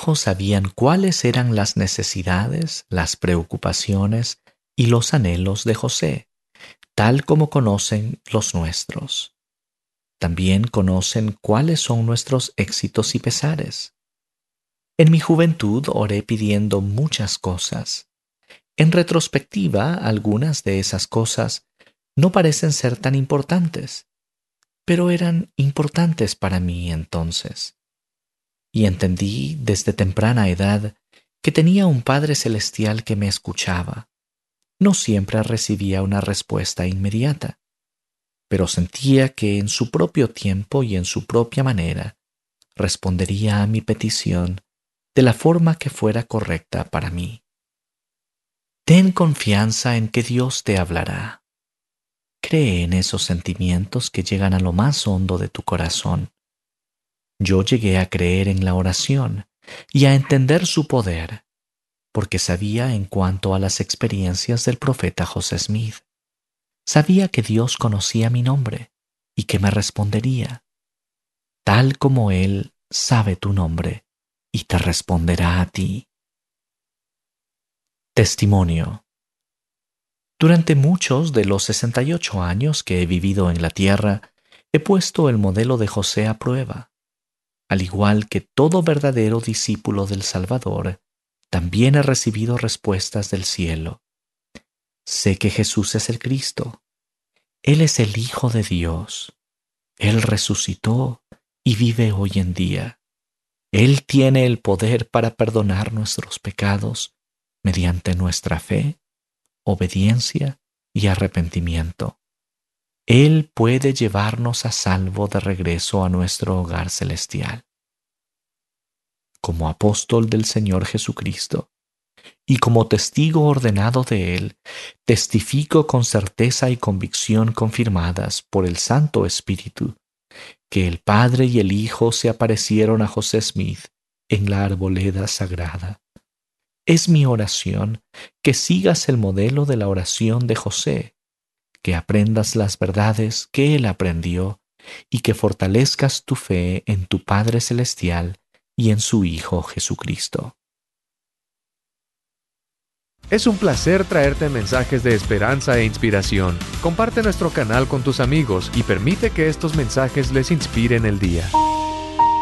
hijos sabían cuáles eran las necesidades, las preocupaciones y los anhelos de José, tal como conocen los nuestros. También conocen cuáles son nuestros éxitos y pesares. En mi juventud oré pidiendo muchas cosas. En retrospectiva, algunas de esas cosas no parecen ser tan importantes, pero eran importantes para mí entonces. Y entendí desde temprana edad que tenía un Padre Celestial que me escuchaba. No siempre recibía una respuesta inmediata, pero sentía que en su propio tiempo y en su propia manera respondería a mi petición de la forma que fuera correcta para mí. Ten confianza en que Dios te hablará. Cree en esos sentimientos que llegan a lo más hondo de tu corazón. Yo llegué a creer en la oración y a entender su poder, porque sabía en cuanto a las experiencias del profeta José Smith. Sabía que Dios conocía mi nombre y que me respondería, tal como Él sabe tu nombre y te responderá a ti. Testimonio. Durante muchos de los 68 años que he vivido en la tierra, he puesto el modelo de José a prueba. Al igual que todo verdadero discípulo del Salvador, también he recibido respuestas del cielo. Sé que Jesús es el Cristo. Él es el Hijo de Dios. Él resucitó y vive hoy en día. Él tiene el poder para perdonar nuestros pecados mediante nuestra fe, obediencia y arrepentimiento. Él puede llevarnos a salvo de regreso a nuestro hogar celestial. Como apóstol del Señor Jesucristo y como testigo ordenado de Él, testifico con certeza y convicción confirmadas por el Santo Espíritu que el Padre y el Hijo se aparecieron a José Smith en la arboleda sagrada. Es mi oración que sigas el modelo de la oración de José, que aprendas las verdades que él aprendió y que fortalezcas tu fe en tu Padre Celestial y en su Hijo Jesucristo. Es un placer traerte mensajes de esperanza e inspiración. Comparte nuestro canal con tus amigos y permite que estos mensajes les inspiren el día.